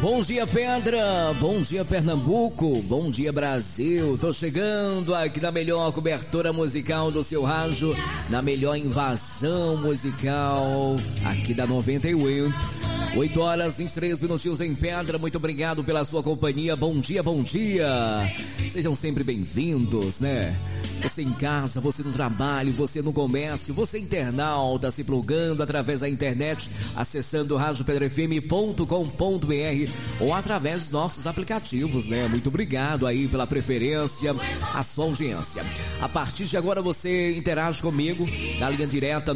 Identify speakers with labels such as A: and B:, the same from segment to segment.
A: Bom dia, Pedra. Bom dia, Pernambuco. Bom dia, Brasil. Tô chegando aqui na melhor cobertura musical do seu rádio, na melhor invasão musical aqui da 98. 8 horas, 23 minutinhos em Pedra. Muito obrigado pela sua companhia. Bom dia, bom dia. Sejam sempre bem-vindos, né? Você em casa, você no trabalho, você no comércio, você internauta se plugando através da internet, acessando radiopedrefm.com.br ou através dos nossos aplicativos, né? Muito obrigado aí pela preferência, a sua audiência. A partir de agora você interage comigo na linha direta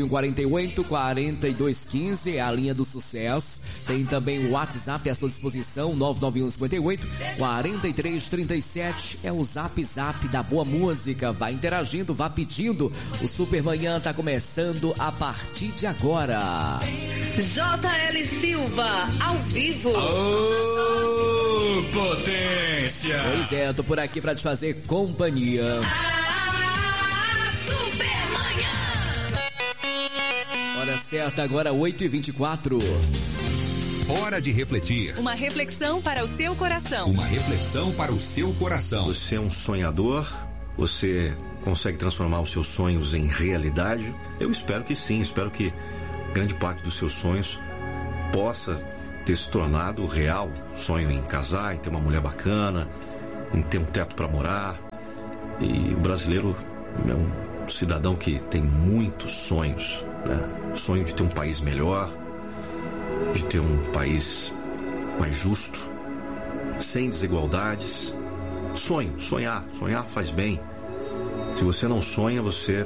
A: 99148-4215, é a linha do sucesso. Tem também o WhatsApp à sua disposição, 99158-4337, é o Zap da boa música. Vai interagindo, vá pedindo. O Supermanhã tá começando a partir de agora.
B: JL Silva, ao vivo.
C: Ô, potência!
A: Pois é, tô por aqui pra te fazer companhia.
B: Supermanhã!
A: Hora certa agora, 8h24.
C: Hora de refletir.
D: Uma reflexão para o seu coração.
C: Uma reflexão para o seu coração.
E: Você é um sonhador? Você consegue transformar os seus sonhos em realidade? Eu espero que sim, espero que grande parte dos seus sonhos possa ter se tornado real. Sonho em casar, em ter uma mulher bacana, em ter um teto para morar. E o brasileiro é um cidadão que tem muitos sonhos, né? Sonho de ter um país melhor, de ter um país mais justo, sem desigualdades. Sonhar faz bem. Se você não sonha, você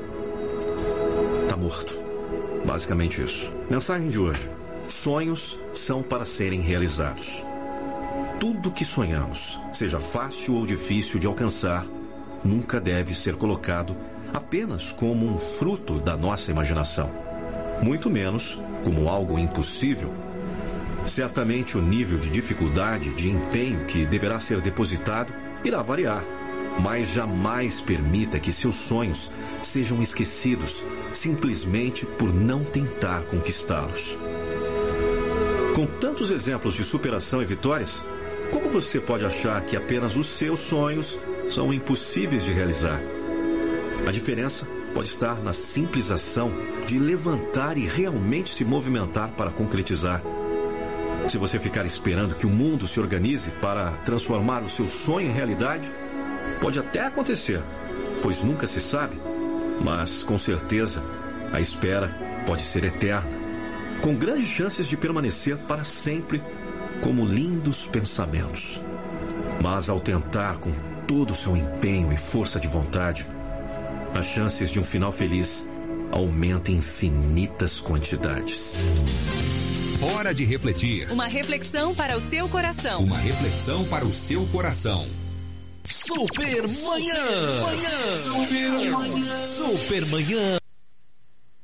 E: tá morto. Basicamente isso. Mensagem de hoje: sonhos são para serem realizados. Tudo que sonhamos, seja fácil ou difícil de alcançar, nunca deve ser colocado apenas como um fruto da nossa imaginação, muito menos como algo impossível. Certamente o nível de dificuldade, de empenho que deverá ser depositado irá variar, mas jamais permita que seus sonhos sejam esquecidos simplesmente por não tentar conquistá-los. Com tantos exemplos de superação e vitórias, como você pode achar que apenas os seus sonhos são impossíveis de realizar? A diferença pode estar na simples ação de levantar e realmente se movimentar para concretizar. Se você ficar esperando que o mundo se organize para transformar o seu sonho em realidade, pode até acontecer, pois nunca se sabe, mas com certeza a espera pode ser eterna, com grandes chances de permanecer para sempre como lindos pensamentos. Mas ao tentar com todo o seu empenho e força de vontade, as chances de um final feliz aumentam em infinitas quantidades.
C: Hora de refletir.
D: Uma reflexão para o seu coração.
C: Uma reflexão para o seu coração.
A: Supermanhã. Supermanhã.